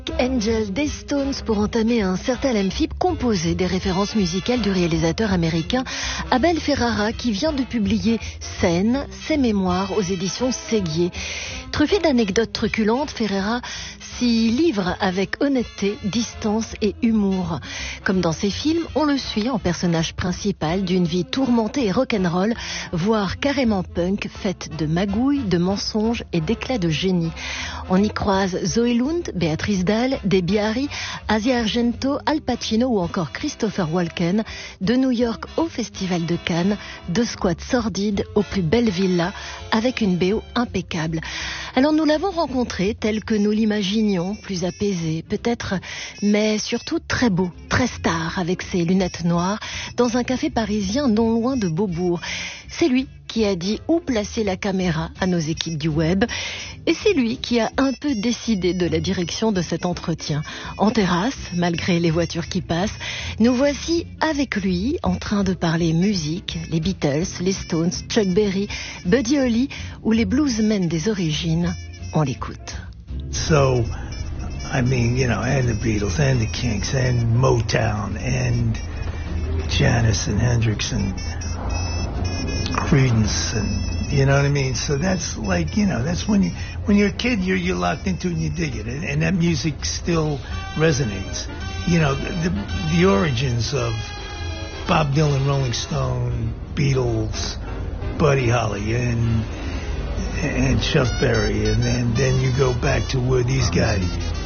Angel des Stones pour entamer un certain Lemphip composé des références musicales du réalisateur américain Abel Ferrara qui vient de publier Scène, ses mémoires aux éditions Séguier. Truffé d'anecdotes truculentes, Ferrara s'y livre avec honnêteté, distance et humour. Comme dans ses films, on le suit en personnage principal d'une vie tourmentée et rock'n'roll, voire carrément punk, faite de magouilles, de mensonges et d'éclats de génie. On y croise Zoé Lund, Béatrice Dalle, Debbie Harry, Asia Argento, Al Pacino ou encore Christopher Walken, de New York au Festival de Cannes, de squats sordides aux plus belles villas, avec une BO impeccable. Alors nous l'avons rencontré tel que nous l'imaginions, plus apaisé, peut-être, mais surtout très beau, très star, avec ses lunettes noires, dans un café parisien non loin de Beaubourg. C'est lui qui a dit où placer la caméra à nos équipes du web, et c'est lui qui a un peu décidé de la direction de cet entretien. En terrasse, malgré les voitures qui passent, nous voici avec lui en train de parler musique, les Beatles, les Stones, Chuck Berry, Buddy Holly ou les bluesmen des origines. On l'écoute. So, I mean, you know, and the Beatles and the Kinks and Motown and Janis and Hendrix and Creedence, and you know what I mean. So that's like, you know, that's when you're a kid, you're locked into it and you dig it, and that music still resonates. You know, the origins of Bob Dylan, Rolling Stone, Beatles, Buddy Holly, and Chuck Berry, and then you go back to where these guys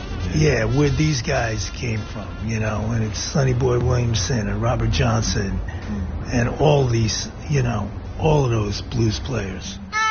came from, you know, and it's Sonny Boy Williamson and Robert Johnson and all these, you know, all of those blues players.